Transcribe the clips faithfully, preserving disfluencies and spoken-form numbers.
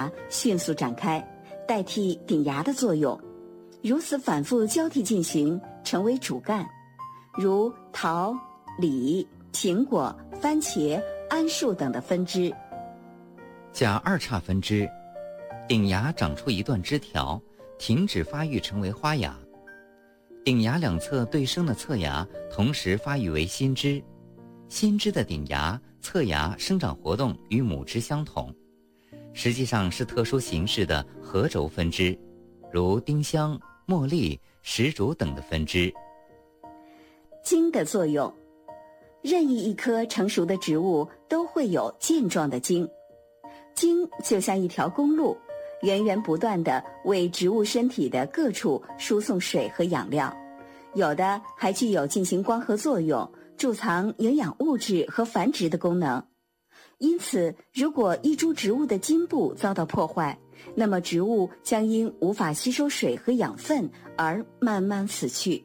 芽迅速展开，代替顶芽的作用，如此反复交替进行，成为主干，如桃、李、苹果、番茄、桉树等的分支。 甲二叉分支，顶芽长出一段枝条，停止发育成为花芽。顶芽两侧对生的侧芽同时发育为新枝，新枝的顶芽、侧芽生长活动与母枝相同，实际上是特殊形式的合轴分支，如丁香、茉莉、石竹等的分支。 茎的作用，任意一棵成熟的植物都会有剑状的茎，茎就像一条公路，源源不断地为植物身体的各处输送水和养料，有的还具有进行光合作用、贮藏营养物质和繁殖的功能。因此，如果一株植物的茎部遭到破坏，那么植物将因无法吸收水和养分而慢慢死去。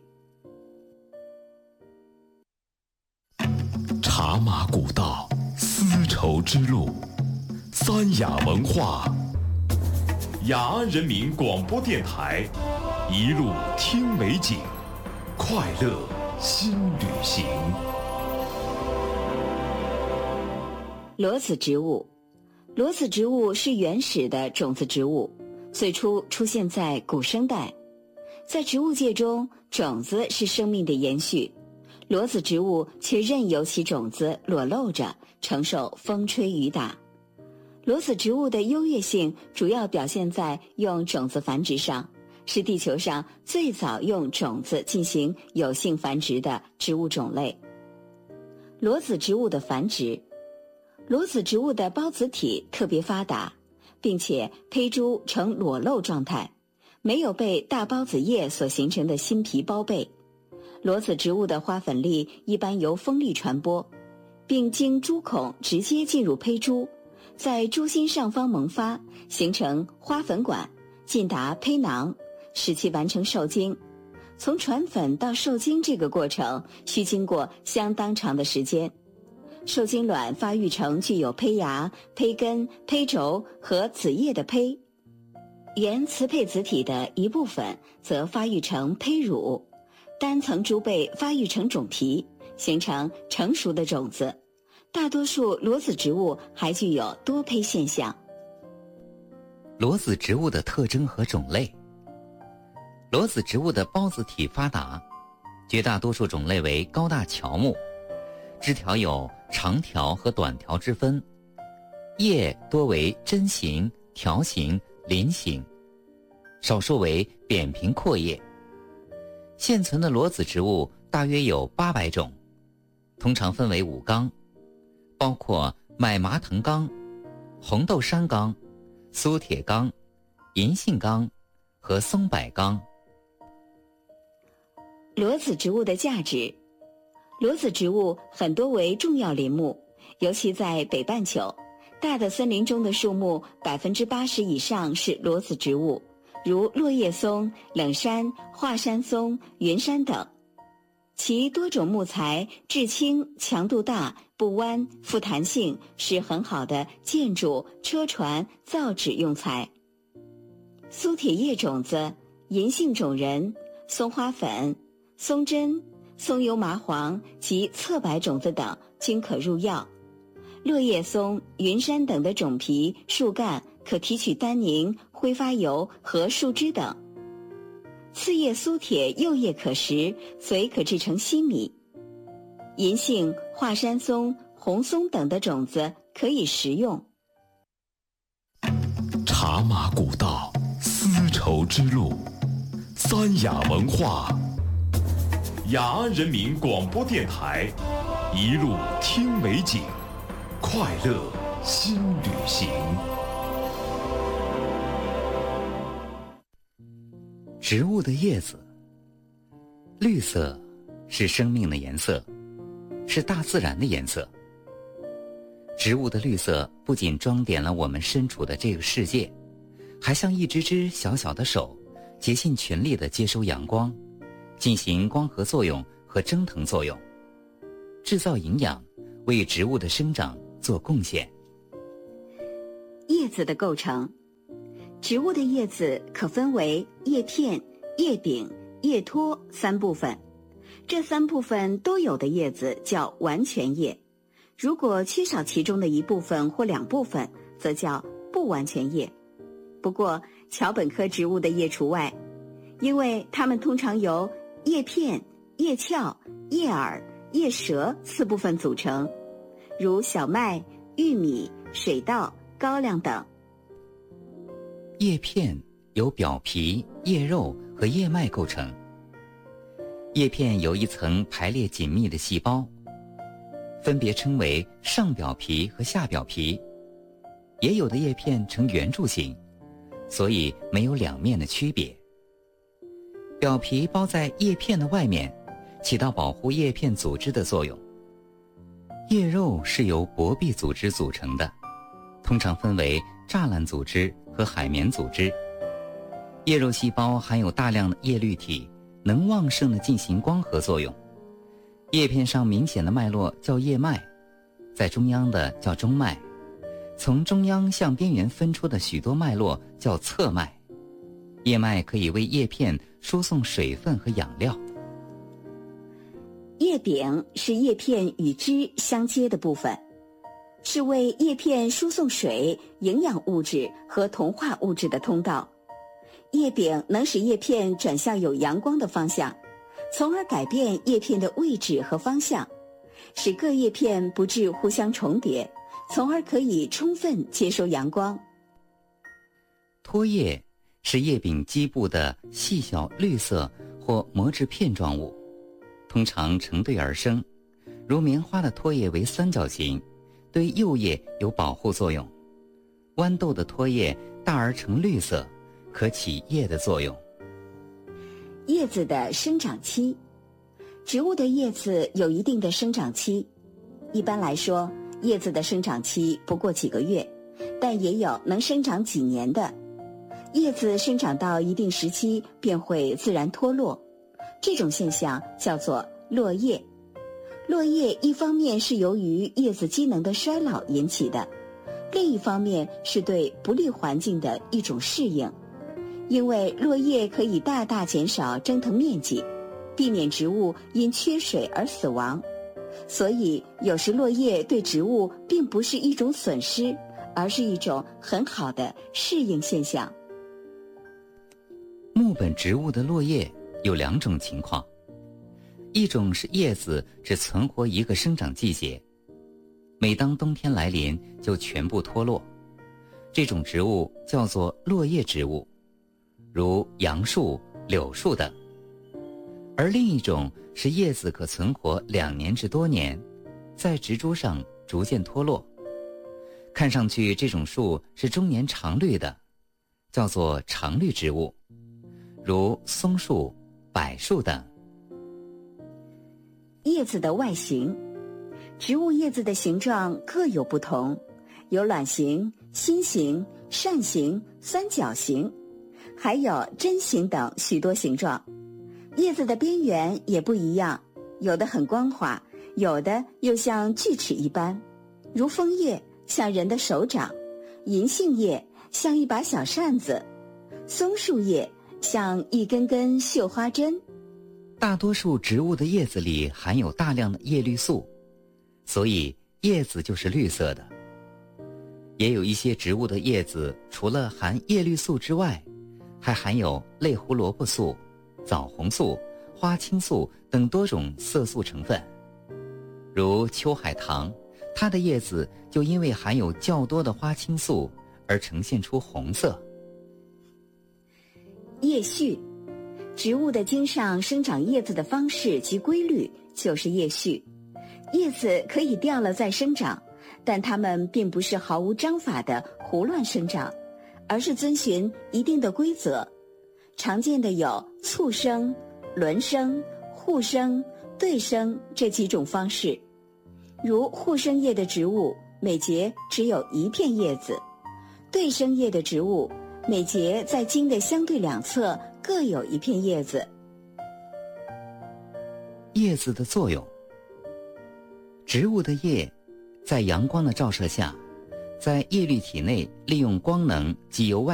茶马古道，丝绸之路，三雅文化，雅安人民广播电台，一路听美景，快乐新旅行。 裸子植物，裸子植物是原始的种子植物，最初出现在古生代。在植物界中，种子是生命的延续，裸子植物却任由其种子裸露着，承受风吹雨打。裸子植物的优越性主要表现在用种子繁殖上，是地球上最早用种子进行有性繁殖的植物种类。裸子植物的繁殖，裸子植物的孢子体特别发达，并且胚珠呈裸露状态，没有被大孢子叶所形成的新皮包被。裸子植物的花粉粒一般由风粒传播，并经珠孔直接进入胚珠，在珠心上方萌发，形成花粉管，进达胚囊，使其完成受精。从传粉到受精这个过程需经过相当长的时间。受精卵发育成具有胚芽、胚根、胚轴和子叶的胚，原雌配子体的一部分则发育成胚乳，单层珠被发育成种皮，形成成熟的种子。大多数裸子植物还具有多胚现象。 裸子植物的特征和种类，裸子植物的孢子体发达，绝大多数种类为高大乔木，枝条有长条和短条之分，叶多为针形、条形、鳞形，少数为扁平阔叶。现存的裸子植物大约有八百种，通常分为五纲，包括麦麻藤纲、红豆杉纲、苏铁纲、银杏纲和松柏纲。 裸子植物的价值，裸子植物很多为重要林木，尤其在北半球，大的森林中的树木百分之八十以上是裸子植物，如落叶松、冷杉、华山松、云杉等。其多种木材质轻、强度大、不弯、富弹性，是很好的建筑、车船、造纸用材。苏铁叶种子、银杏种仁、松花粉、松针、松油麻黄及侧柏种子等均可入药。落叶松、云杉等的种皮、树干可提取单宁、挥发油和树枝等。刺叶苏铁幼叶可食，髓可制成稀米。银杏、华山松、红松等的种子可以食用。 茶马古道，丝绸之路，三雅文化，雅安人民广播电台，一路听美景，快乐新旅行。 植物的叶子，绿色是生命的颜色，是大自然的颜色。植物的绿色不仅装点了我们身处的这个世界，还像一只只小小的手，竭尽全力地接收阳光，进行光合作用和蒸腾作用，制造营养，为植物的生长做贡献。 叶子的构成， 植物的叶子可分为叶片、叶柄、叶托三部分，这三部分都有的叶子叫完全叶，如果缺少其中的一部分或两部分，则叫不完全叶。不过桥本科植物的叶除外，因为它们通常由叶片、叶鞘、叶耳、叶舌四部分组成，如小麦、玉米、水稻、高粱等。 叶片由表皮、叶肉和叶脉构成。叶片由一层排列紧密的细胞，分别称为上表皮和下表皮。也有的叶片呈圆柱形，所以没有两面的区别。表皮包在叶片的外面，起到保护叶片组织的作用。叶肉是由薄壁组织组成的，通常分为栅栏组织和海绵组织。叶肉细胞含有大量的叶绿体，能旺盛地进行光合作用。叶片上明显的脉络叫叶脉，在中央的叫中脉，从中央向边缘分出的许多脉络叫侧脉。叶脉可以为叶片输送水分和养料。 叶柄是叶片与枝相接的部分，是为叶片输送水、营养物质和同化物质的通道。叶柄能使叶片转向有阳光的方向，从而改变叶片的位置和方向，使各叶片不致互相重叠，从而可以充分接收阳光。 托叶是叶柄基部的细小绿色或膜质片状物，通常成对而生，如棉花的托叶为三角形，对幼叶有保护作用。豌豆的托叶大而呈绿色，可起叶的作用。 叶子的生长期，植物的叶子有一定的生长期，一般来说，叶子的生长期不过几个月，但也有能生长几年的。叶子生长到一定时期便会自然脱落，这种现象叫做落叶。落叶一方面是由于叶子机能的衰老引起的，另一方面是对不利环境的一种适应。因为落叶可以大大减少蒸腾面积，避免植物因缺水而死亡，所以有时落叶对植物并不是一种损失，而是一种很好的适应现象。 木本植物的落叶有两种情况，一种是叶子只存活一个生长季节，每当冬天来临就全部脱落，这种植物叫做落叶植物，如杨树、柳树等。而另一种是叶子可存活两年至多年，在植株上逐渐脱落，看上去这种树是终年常绿的，叫做常绿植物，如松树、柏树等。 叶子的外形，植物叶子的形状各有不同，有卵形、心形、扇形、三角形，还有针形等许多形状。叶子的边缘也不一样，有的很光滑，有的又像锯齿一般，如枫叶像人的手掌，银杏叶像一把小扇子，松树叶像一根根绣花针。 大多数植物的叶子里含有大量的叶绿素，所以叶子就是绿色的。也有一些植物的叶子除了含叶绿素之外，还含有类胡萝卜素、枣红素、花青素等多种色素成分。如秋海棠，它的叶子就因为含有较多的花青素而呈现出红色。 叶序，植物的茎上生长叶子的方式及规律就是叶序。叶子可以掉了再生长，但它们并不是毫无章法的胡乱生长，而是遵循一定的规则。常见的有簇生、轮生、互生、对生这几种方式。如互生叶的植物，每节只有一片叶子；对生叶的植物，每节在茎的相对两侧各有一片叶子。 叶子的作用，植物的叶在阳光的照射下，在叶绿体内利用光能及由外